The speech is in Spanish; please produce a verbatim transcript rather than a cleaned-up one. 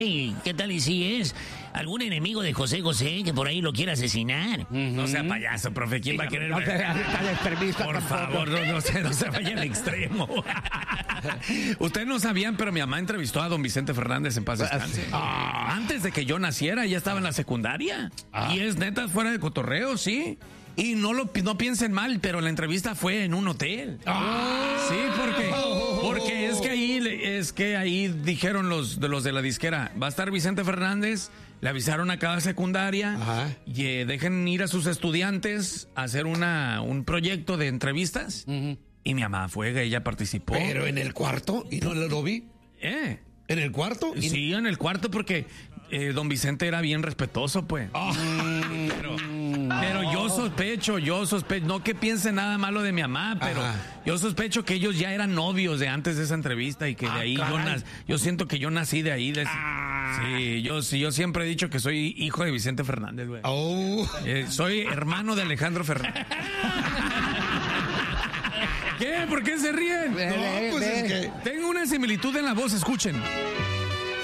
Hey, ¿qué tal y si es algún enemigo de José José que por ahí lo quiera asesinar? Uh-huh. No sea payaso, profe. ¿Quién va a querer? No te dale permiso. Por tampoco. favor, no, no, se, no se vaya al extremo. Ustedes no sabían, pero mi mamá entrevistó a don Vicente Fernández en paz descanse. Ah. Antes de que yo naciera, ya estaba en la secundaria. Ah. Y es neta, fuera de cotorreo, sí. Y no lo no piensen mal, pero la entrevista fue en un hotel. Ah. Sí, porque, porque es que ahí es que ahí dijeron los de los de la disquera, va a estar Vicente Fernández, le avisaron a cada secundaria Ajá. y eh, dejen ir a sus estudiantes a hacer una un proyecto de entrevistas. Uh-huh. Y mi mamá fue, ella participó. Pero en el cuarto, y no lo vi. Eh, ¿En el cuarto? Y... sí, en el cuarto porque eh, don Vicente era bien respetuoso, pues. Oh. Pero, pero yo sospecho, yo sospecho, no que piense nada malo de mi mamá, pero Ajá. yo sospecho que ellos ya eran novios de antes de esa entrevista y que Ah, de ahí yo, caray. nac- yo siento que yo nací de ahí. De, Ah. Sí, yo, sí, yo siempre he dicho que soy hijo de Vicente Fernández, güey. Oh. Eh, soy hermano de Alejandro Fernández. ¿Qué? ¿Por qué se ríen? No, pues es que... Tengo una similitud en la voz, escuchen.